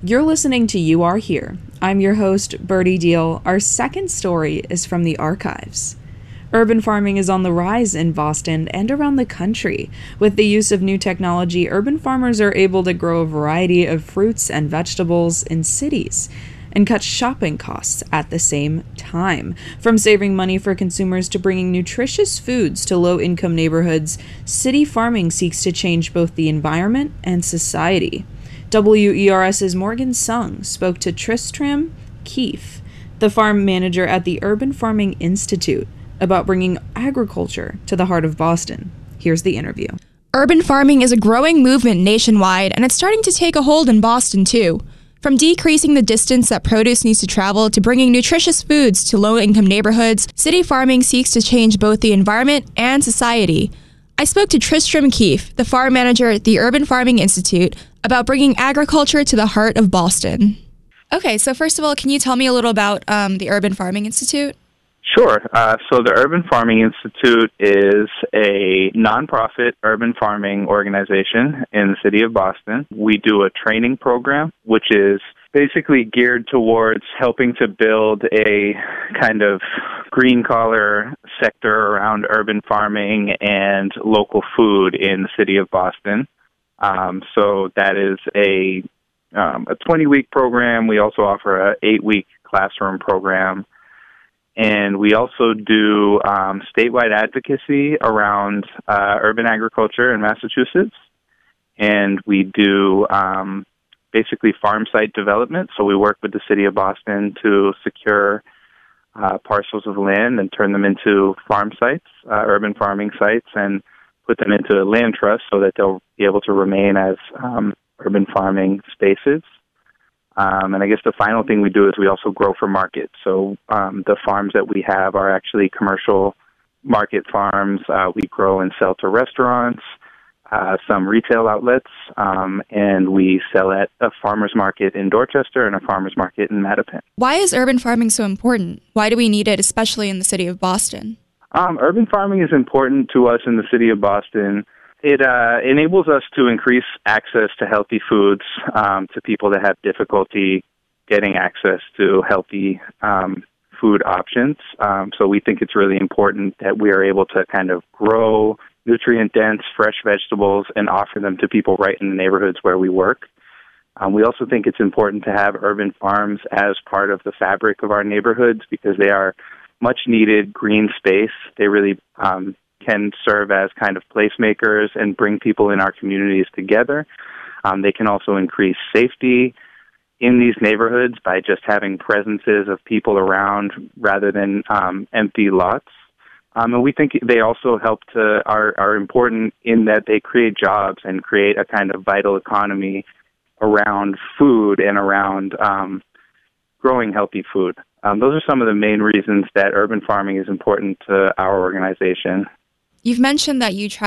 You're listening to You Are Here. I'm your host, Birdie Deal. Our second story is from the archives. Urban farming is on the rise in Boston and around the country. With the use of new technology, urban farmers are able to grow a variety of fruits and vegetables in cities and cut shopping costs at the same time. From saving money for consumers to bringing nutritious foods to low-income neighborhoods, city farming seeks to change both the environment and society. WERS's Morgan Sung spoke to Tristram Keefe, the farm manager at the Urban Farming Institute, about bringing agriculture to the heart of Boston. Here's the interview. Urban farming is a growing movement nationwide, and it's starting to take a hold in Boston, too. From decreasing the distance that produce needs to travel to bringing nutritious foods to low-income neighborhoods, city farming seeks to change both the environment and society. I spoke to Tristram Keefe, the farm manager at the Urban Farming Institute, about bringing agriculture to the heart of Boston. Okay, so first of all, can you tell me a little about the Urban Farming Institute? Sure. So the Urban Farming Institute is a nonprofit urban farming organization in the city of Boston. We do a training program, which is basically geared towards helping to build a kind of green-collar sector around urban farming and local food in the city of Boston. So that is a 20-week program. We also offer an 8-week classroom program. And we also do statewide advocacy around urban agriculture in Massachusetts. And we do basically farm site development. So we work with the city of Boston to secure parcels of land and turn them into farm sites, urban farming sites, and put them into a land trust so that they'll be able to remain as urban farming spaces. And I guess the final thing we do is we also grow for market. So the farms that we have are actually commercial market farms. We grow and sell to restaurants, some retail outlets, and we sell at a farmer's market in Dorchester and a farmer's market in Mattapan. Why is urban farming so important? Why do we need it, especially in the city of Boston? Urban farming is important to us in the city of Boston. It enables us to increase access to healthy foods to people that have difficulty getting access to healthy food options. So we think it's really important that we are able to kind of grow nutrient-dense, fresh vegetables and offer them to people right in the neighborhoods where we work. We also think it's important to have urban farms as part of the fabric of our neighborhoods because they are much-needed green space. They really can serve as kind of placemakers and bring people in our communities together. They can also increase safety in these neighborhoods by just having presences of people around rather than empty lots. And we think they also are important in that they create jobs and create a kind of vital economy around food and around growing healthy food. Those are some of the main reasons that urban farming is important to our organization. You've mentioned that you try